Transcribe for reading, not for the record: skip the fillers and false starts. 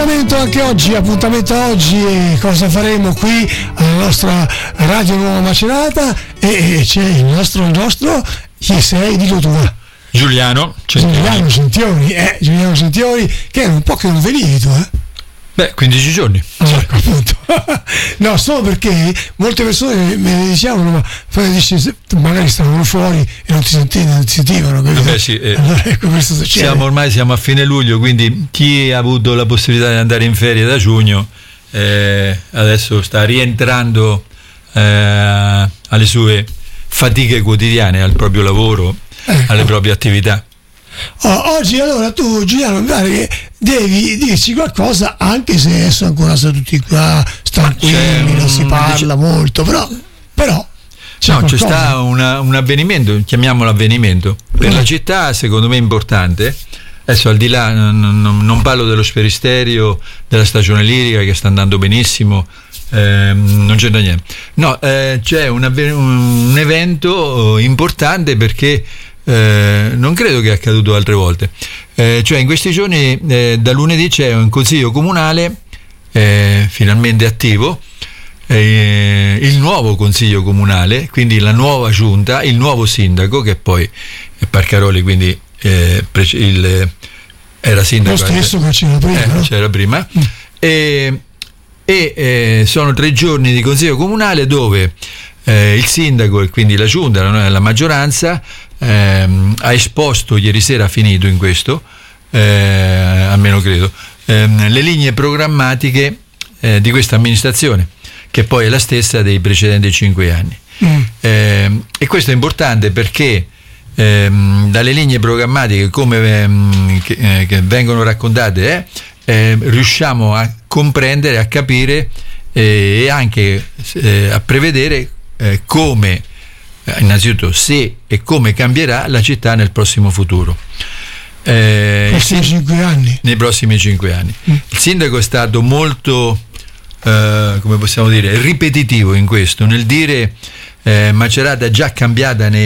appuntamento oggi, e cosa faremo qui alla nostra Radio Nuova Macerata, e c'è il nostro chi sei? Dillo tu, va. Giuliano Sentioni, che era un po' che non venivi tu, 15 giorni. Ecco, appunto. No, solo perché molte persone me ne dicevano, ma magari stavano fuori e non ti sentivano. Sì, allora, ecco, questo succede. Siamo a fine luglio, quindi chi ha avuto la possibilità di andare in ferie da giugno adesso sta rientrando alle sue fatiche quotidiane, al proprio lavoro, ecco, alle proprie attività. Oggi allora tu, Giuliano, mi pare che devi dirci qualcosa, anche se adesso ancora sono tutti qua tranquilli, non si parla molto, però c'è sta un avvenimento, chiamiamolo avvenimento, per la città, secondo me importante. Adesso, al di là, non parlo dello Sferisterio, della stagione lirica che sta andando benissimo, non c'entra niente. No, c'è un evento importante, perché non credo che è accaduto altre volte. Cioè, in questi giorni, da lunedì, c'è un consiglio comunale finalmente attivo, il nuovo consiglio comunale, quindi la nuova giunta, il nuovo sindaco, che poi è Parcaroli, quindi era sindaco lo stesso che c'era prima, e sono 3 giorni di consiglio comunale dove il sindaco, e quindi la giunta, la maggioranza, ha esposto ieri sera, finito in questo, almeno credo, le linee programmatiche di questa amministrazione, che poi è la stessa dei precedenti 5 anni. E questo è importante perché dalle linee programmatiche che vengono raccontate riusciamo a comprendere, a capire e anche a prevedere come, innanzitutto, se e come cambierà la città nel prossimo futuro. Nei prossimi 5 anni. Il sindaco è stato molto, come possiamo dire, ripetitivo in questo, nel dire Macerata già cambiata